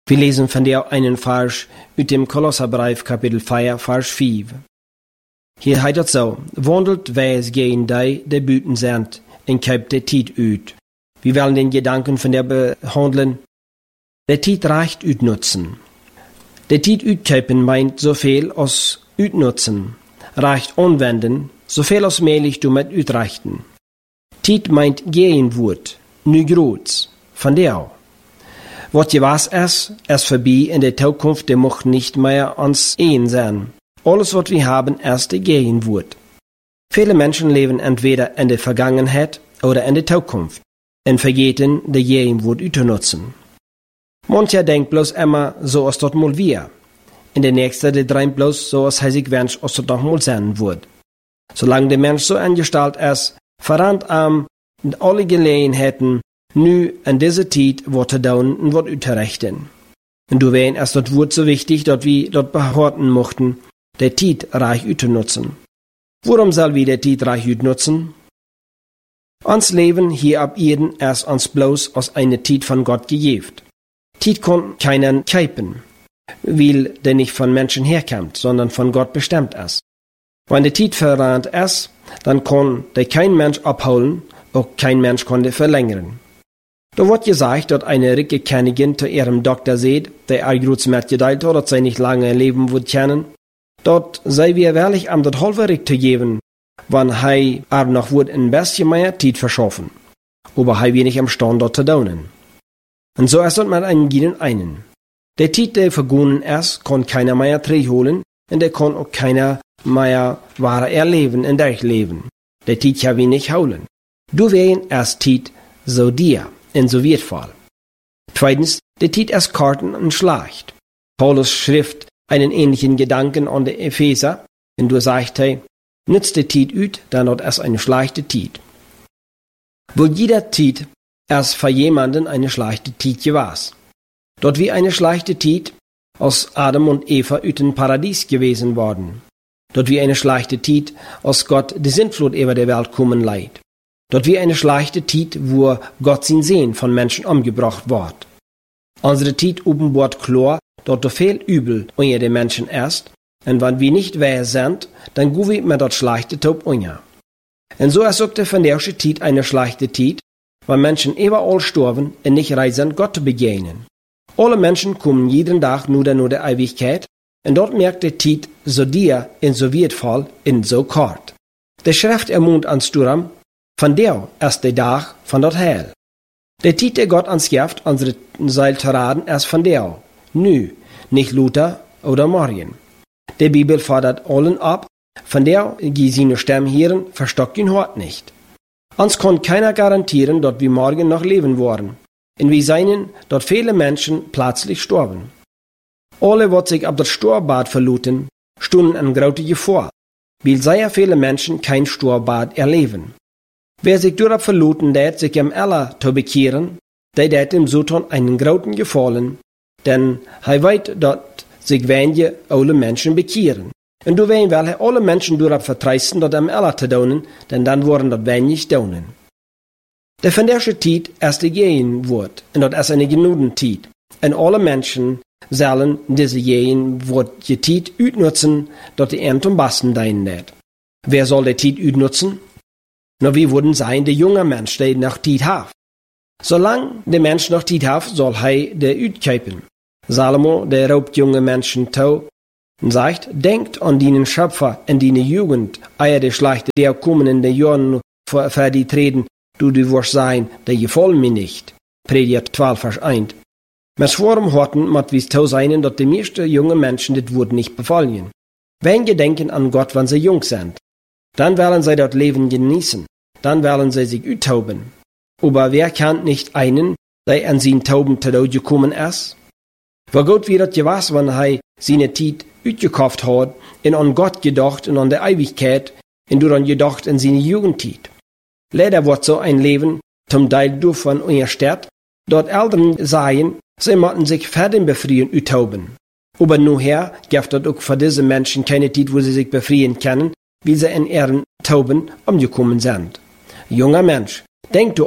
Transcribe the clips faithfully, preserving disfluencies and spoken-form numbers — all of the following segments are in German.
Wir lesen von dir einen Vers aus dem Kolosserbrief, Kapitel vier, Vers fünf. Hier heißt es so: Wandelt weis gegen die, die buiten sind, en kuipt de tijd uit. Wir wollen den Gedanken von der behandeln. Der Tijd reicht uitnutzen. Der Tijd uitkuipen meint so viel als uitnutzen. Reicht anwenden, so viel als möglich damit uitreichten. Tijd meint gehen wird, nu groß, von der. Wat je was ist, ist vorbei, in der Zukunft, der mocht nicht mehr ans ein sein. Alles, was wir haben, ist der gehen wird. Viele Menschen leben entweder in der Vergangenheit oder in der Zukunft und vergeten, der gehen wird uitzunutzen. Mancher denkt bloß immer, so als das mal wir. Und der Nächste, der träumt bloß, so als er sich wünscht, als das noch mal sein wird. Solange der Mensch so eingestellt ist, verrannt am alle Gelegenheiten, nu in dieser Zeit wat te doen und wat uitzurichten. Und du weißt, es das Wort so wichtig, dass wir dort behalten mochten, der Zeit reich uitzunutzen. Warum soll wir der Zeit reich uitnutzen? Uns Leben hier ab Erden ist uns bloß aus einer Zeit von Gott gegeben. Zeit kann keiner kaufen, weil der nicht von Menschen herkommt, sondern von Gott bestimmt ist. Wenn die Zeit verrannt ist, dann kann der kein Mensch abholen, auch kein Mensch kann die verlängern. Da wird gesagt, dass eine reiche Königin zu ihrem Doktor sagt, der ihr groß mitgeteilt hat, dass sie nicht lange leben wird können, dort sei wir wirklich am das halbe Recht zu geben, wenn er aber noch wird ein bisschen mehr Zeit verschaffen. Aber er wird nicht imstande, dort zu tun. Und so ist es mit einem jeden einen. Der Zeit, der vergangen ist, kann keiner mehr zurückholen, und der kann auch keiner mehr wahre erleben in der Leben. Der Zeit kann wir nicht holen. Du wehen erst Zeit so dir. In so wertvoll. Zweitens, der Zeit ist Karten und Schlacht. Paulus schrift einen ähnlichen Gedanken an die Epheser, und du sagst, hey, nützt die Zeit ut, dann dort ist eine schlechte Zeit. Wo jeder Zeit erst für jemanden eine schlechte Zeit gewesen. Dort wie eine schlechte Zeit aus Adam und Eva ut dem Paradies gewesen worden. Dort wie eine schlechte Zeit aus Gott die Sintflut über der Welt kommen leid. Dort wie eine schlechte Zeit, wo Gott sein Sehen von Menschen umgebracht wird. Unsere Zeit offenbart klar, dort so viel Übel unter den Menschen ist, und wenn wir nicht wahr sind, dann gehen wir mit dort schlechte Taub unter. Und so ist auch die von der Zeit eine schlechte Zeit, weil Menschen überall sterben und nicht reisen, Gott zu begegnen. Alle Menschen kommen jeden Tag nur nur der Ewigkeit, und dort merkt die Zeit so dir in so wertvoll in so kort. Die Schrift ermunt ans Sturm, von der ist der Tag von dort Heil. Der Zeit, der Gott uns gibt, unsere Seil zu raten, ist von der. Nü, nicht Luther oder morgen. Die Bibel fordert allen ab, von der, die seine Stimme hören, verstockt ihn Hort nicht. Uns kann keiner garantieren, dass wir morgen noch leben werden. Und wir sehen, dass viele Menschen plötzlich sterben. Alle, die sich ab das Storbad verluten, stunden in große Gefahr, weil sehr viele Menschen kein Storbad erleben. Wer sich darauf verluten dat sich im Ella zu bekehren, der dat dem Sultan einen großen Gefallen, denn er weiß, dass sich wenige alle Menschen bekehren. Und du weißt, weil er alle Menschen darauf vertreißen, dat im Ella zu tun, denn dann worden dat wenig tun. Der von der Zeit ist die gehen wird, und dat ist eine Genudenzeit. Und alle Menschen sollen diese gehen wird die Zeit utnutzen, dat die Ernte am besten deinen dat. Wer soll die Zeit utnutzen? Na, wir würden sein, der junge Mensch, der noch Zeit hat. Solange der Mensch noch Zeit hat, soll er der utkuipen. Salomo, der raubt junge Menschen zu und sagt, denkt an deinen Schöpfer in deine Jugend, eier der Schlechte, der kommen in den Jahren für, für die treten, du du wirst sein, der gefallen mir nicht. Prediger zwölf, Vers eins. Mit warum horten, mat wies zu sein, dass die meisten junge Menschen das Wort nicht befallen. Wenn gedenken an Gott, wenn sie jung sind. Dann werden sie dort Leben genießen. Dann werden sie sich uttauben. Aber wer kann nicht einen, der an seinen Tauben zu Tod gekommen ist? Wo Gott wird gewas, wenn er seine Zeit utgekauft hat, und an Gott gedacht und an der Ewigkeit, und du dann gedacht in seine Jugendzeit. Leider wird so ein Leben zum Teil durch von unserer Stadt, dort Eltern sagen, sie möchten sich für den Befrieden uttauben. Aber nur her gibt es auch für diese Menschen keine Zeit, wo sie sich befrieden können, wie sie in ihren Tauben umgekommen sind. Junger Mensch, denk du an,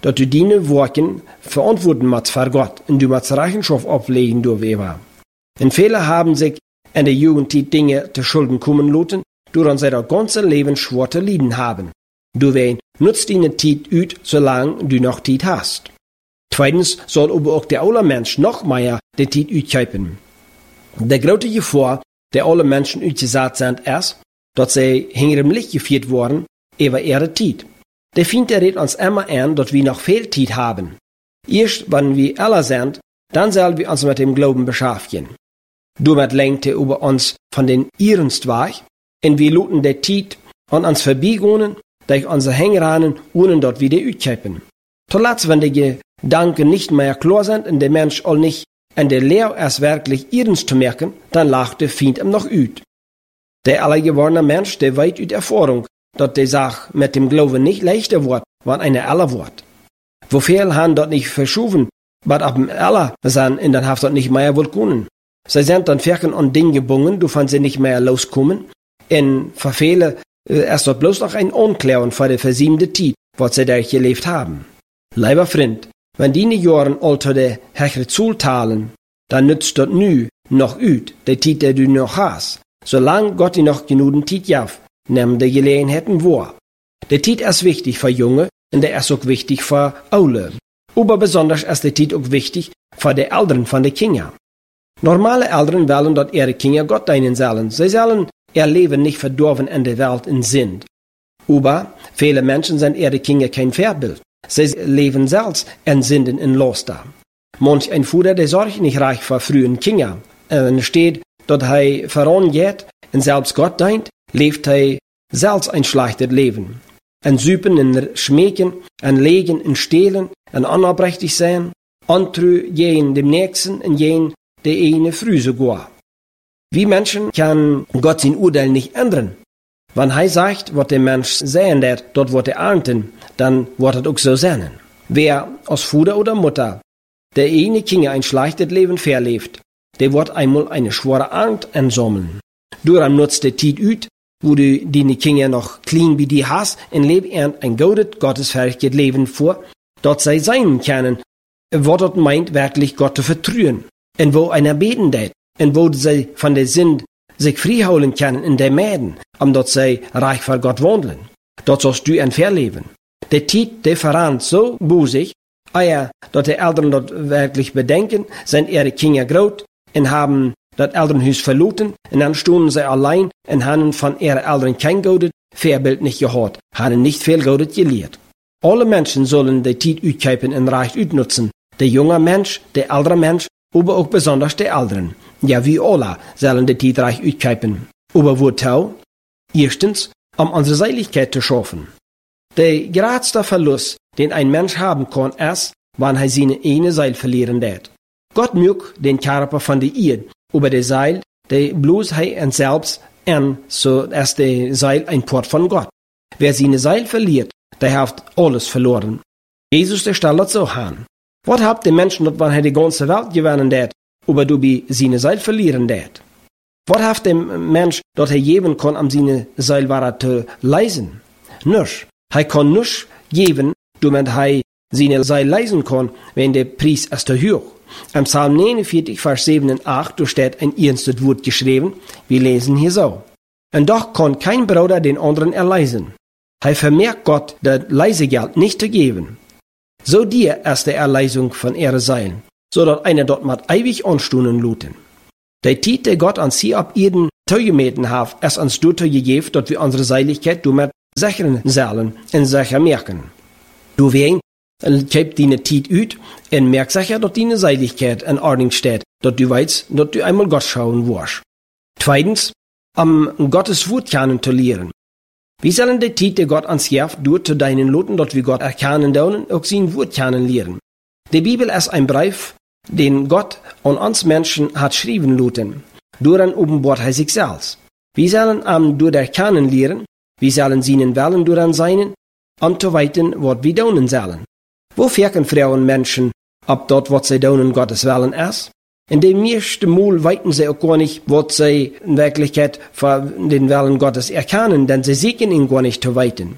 dass du deine Worten verantworten musst für Gott und du musst Rechenschaft ablegen durch Eva. Und viele haben sich in der Jugendzeit Dinge zu Schulden kommen lassen, doordat sie das ganze Leben schwer zu leiden haben. Du wehen, nutzt deine Zeit uit, solange du noch Zeit hast. Zweitens soll aber auch der alle Mensch noch mehr die Zeit uitkuipen. Der große Gefahr, der alle Menschen uitgezet sind, ist, dass sie hinter dem Licht geführt worden, über ihre Zeit. Der Feind redet uns immer an, dass wir noch viel Zeit haben. Erst, wenn wir alle sind, dann sollen wir uns mit dem Glauben beschäftigen. Damit lenkt er über uns von den Ehrenst weg, und wir luten der Zeit an uns vorbeigehen, durch unsere Hängranen, ohne dort wieder uitkuipen. Zuletzt, wenn die Gedanken nicht mehr klar sind und der Mensch all nicht an der Lehre erst wirklich ernst zu merken, dann lacht der Feind ihm noch ut. Der allergeborene Mensch, der weit ut Erfahrung, dass die Sache mit dem Glauben nicht leichter wird, wenn eine aller wird. Wo viele haben dort nicht verschoben, was ab dem aller sind, und dann haft dort nicht mehr wohl können. Sie sind dann fertig an Dinge gebunden, du fand sie nicht mehr loskommen, und für viele äh, ist dort bloß noch ein Unklären für die versiebte Zeit, was sie da gelebt haben. Lieber Freund, wenn die Jahren alter der Herr zultalen, dann nützt dort nü noch üt, der Zeit, der du noch hast. Solange Gott dir noch genügend Zeit jaft, nehmen die Gelegenheiten wahr. Der Zeit ist wichtig für Junge und der ist auch wichtig für Aule. Aber besonders ist der Zeit auch wichtig für die Eltern von den Kindern. Normale Eltern wollen, dass ihre Kinder Gott dienen sollen. Sie sollen ihr Leben nicht verdorben in der Welt in sind. Aber viele Menschen sind ihre Kinder kein Vorbild. Sie leben selbst in Sünden in Loster. Manch ein Vater, der sorgt nicht reich für frühen Kinder. Es steht, dass er vorangeht und selbst Gott dient, lebt er selbst ein schlechtes Leben. Ein Süpen, ein Schmecken, ein Legen, ein Stehlen, ein unaufrichtig sein, antrü jeden dem Nächsten und jeden der eine früh sogar. Wie Menschen kann Gott sein Urteil nicht ändern. Wenn er sagt, was der Mensch sehen wird, dort wird er ernten, dann wird er auch so sein. Wer als Vater oder Mutter der eine Kinder ein schlechtes Leben verlebt, der wird einmal eine schwere Ernte einsammeln. Du dann nutzt die Zeit ut, wo du deine Kinder noch klein wie die hast, und leb ein gutes, gottesfähiges Leben vor, dort sie sein können, wo dort meint, wirklich Gott zu vertrauen, und wo einer beten det, und wo sie von der Sinn sich freiholen können in der Mäden, um dort sie reich für Gott wandeln. Dort sollst du ein Verleben. Der Tit, der verrannt so busig, eier, dass die Eltern dort wirklich bedenken, sind ihre Kinder groß und haben das Elternhaus verloren, und dann stunden sie allein und haben von ihren Eltern kein gutes Vorbild nicht gehört, haben nicht viel Gutes gelehrt. Alle Menschen sollen die Tit uitkuipen und reich utnutzen. Der junge Mensch, der ältere Mensch, aber auch besonders die Älteren. Ja, wie alle sollen die Tit reich uitkuipen. Aber wozu? Erstens, um unsere Seligkeit zu schaffen. Der größte Verlust, den ein Mensch haben kann, ist, wenn er seine eine Seil verlieren wird. Gott mögt den Körper von der Erde, aber der Seil, der bloß er und selbst an, so ist der Seil ein Port von Gott. Wer seine Seil verliert, der hat alles verloren. Jesus, der stellt das so an. Was habt der Menschen, wenn er die ganze Welt gewinnen wird, aber du bei seine Seil verlieren wird? Was habt der Mensch, dass er geben kann, um seine Seilware zu leisen? Nichts. Er kann nichts geben, damit er seine Seil leisen kann, wenn der Preis ist zu hoch. Im Psalm neunundvierzig, Vers sieben und acht, da steht ein ernstes Wort geschrieben. Wir lesen hier so. Und doch kann kein Bruder den anderen erleisen. Er vermerkt Gott, das Leisegeld nicht zu geben. So dir ist die Erleisung von ihrer Seilen, so dass einer dort mit ewig anstunden luten. Der Tit, der Gott an sie ab Erden zugemeten hat, ist uns dazu gegeben, dass wir unsere Seiligkeit damit sichern sollen und sicher merken. Du wen, keep deine Tit ut und merk sicher, dass deine Seiligkeit in Ordnung steht, dass du weißt, dass du einmal Gott schauen wirst. Zweitens, um Gottes Wort kennen zu lernen. Wir sollen die Tit, der Gott ans Jahr durch zu deinen Loten, dass wir Gott erkennen dürfen, auch sein Wort kennen lernen. Die Bibel ist ein Brief, den Gott an uns Menschen hat schreiben lassen. Daran offenbart er sich selbst. Wir sollen am durch erkennen lernen, wir sollen seinen Willen daran sein, um zu weiten, was wir tun sollen. Wo wirken Frauen Menschen, ob dort, was sie tun, Gottes Willen ist? In dem ersten Mal weiten sie auch gar nicht, was sie in Wirklichkeit für den Willen Gottes erkennen, denn sie sehen ihn gar nicht zu weiten.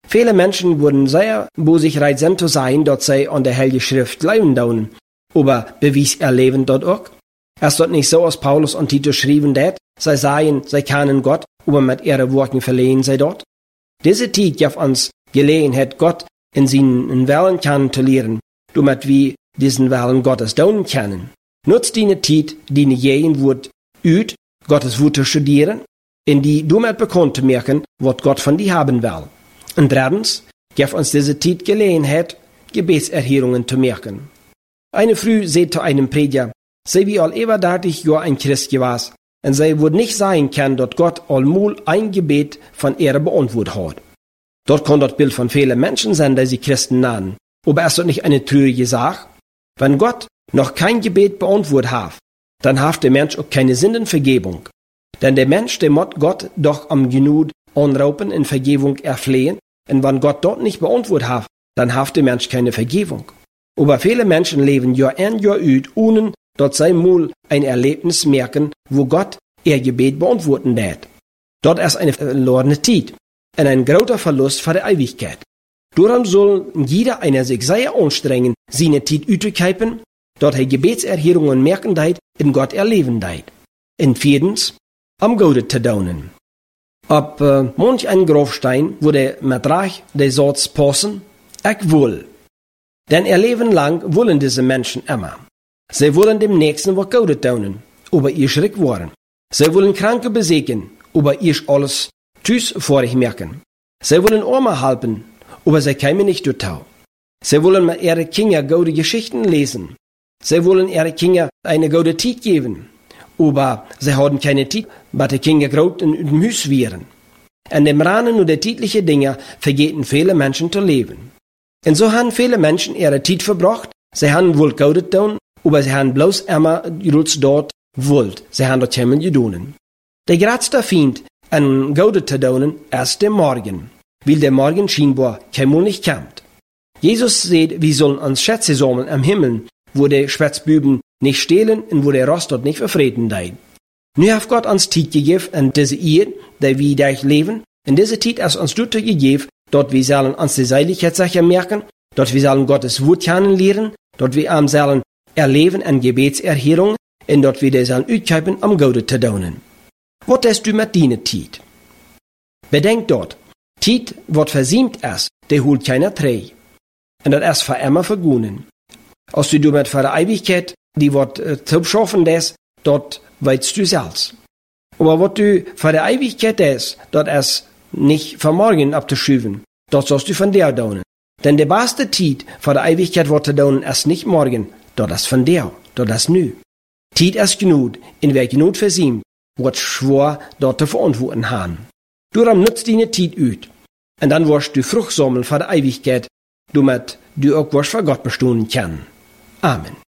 Viele Menschen würden sehr bosigkeit sein zu sein, dort sie an der Heilige Schrift glauben daunen. Aber bewies ihr Leben dort auch? Es ist dort nicht so, als Paulus und Titus schrieben, dat, sie seien, sie kennen Gott, aber mit ihren Worten verlehen sie dort. Diese Zeit gab uns Gelegenheit, Gott in seinen Willen kennenzulernen, damit wir diesen Willen Gottes daunen können. Nutzt die Zeit, die jeden Wort üt, Gottes Wort zu studieren, in die damit bekannt zu merken, was Gott von dir haben will. Und drittens, gab uns diese Zeit Gelegenheit, Gebetserhörungen zu merken. Eine Früh seht zu einem Prediger, sie wie all über dreißig Jahre ein Christ gewesen, und sie wohl nicht sein kann, dass Gott allmul ein Gebet von ihr beantwortet hat. Dort kann das Bild von vielen Menschen sein, die sie Christen nennen. Aber ist das nicht eine traurige Sache? Wenn Gott noch kein Gebet beantwortet hat, dann hat der Mensch auch keine Sündenvergebung. Denn der Mensch, der muss Gott doch am Genug anraupen in Vergebung erflehen, und wenn Gott dort nicht beantwortet hat, dann hat der Mensch keine Vergebung. Aber viele Menschen leben Jahr ein Jahr ut, ohne dass sie mal ein Erlebnis merken, wo Gott ihr Gebet beantworten wird. Dort ist eine verlorene Zeit und ein großer Verlust für die Ewigkeit. Darum soll jeder einer sich sehr anstrengen, seine Zeit auszukeipen, dort er Gebetserhörungen merken deit, in Gott erleben deit. Und viertens, am Gode zu daunen. Ab äh, manch ein Grabstein, wo der mit Reich der Satz passen, ich will. Denn ihr Leben lang wollen diese Menschen immer. Sie wollen dem Nächsten was Gutes tun, aber ihr schreck waren. Sie wollen Kranke besiegen, aber ihr alles tschüss vor euch merken. Sie wollen Arme helfen, aber sie kämen nicht dorthin. Sie wollen mit ihren Kindern gute Geschichten lesen. Sie wollen ihren Kindern eine gute Zeit geben, aber sie haben keine Zeit, weil die Kinder groß in dem Haus wären. An dem Rahmen nur der täglichen Dinge vergeten viele Menschen zu leben. Und so haben viele Menschen ihre Zeit verbracht, sie haben wohl Gutes getan, aber sie haben bloß immer dort wollt, sie haben dort Himmel gedonen. Der größte Feind an Gutes zu tun ist der Morgen, weil der Morgen scheinbar keinmal nicht kommt. Jesus sagt, wir sollen uns Schätze sammeln am Himmel, wo der Schwätzbüben nicht stehlen und wo der Rost dort nicht verfreten dein. Nu hat Gott uns Zeit gegeben, und diese Ehe, die wir durch leben, in diese Zeit ist uns dort gegeben, dort wir sollen uns die Seiligkeitssache merken, dort wir sollen Gottes Wort kennenlernen, dort wir am sollen erleben an Gebetserhörungen, und dort wir die sollen utkuipen am Gode zu daunen. Was tust du mit deiner Zeit? Bedenk dort, Zeit, wat versiemt ist, der holt keiner Trei. Und das ist für immer vergunnen. Als du damit für die Ewigkeit, die wat äh, zu schaffen des, dort weißt du selbst. Aber was du für die Ewigkeit des, dort ist nicht für morgen abzuschieben, dort sollst du von der daunen. Denn der beste Zeit für die Ewigkeit wat zu daunen ist nicht morgen, dort ist von der, dort ist nu. Zeit ist genug, in wer genug versiemt, wat schwor dort zu verantworten haben. Darum nutzt deine Zeit ut. Und dann wirst du Frucht sammeln für die Ewigkeit, damit du auch was für Gott bestehen kann. Amen.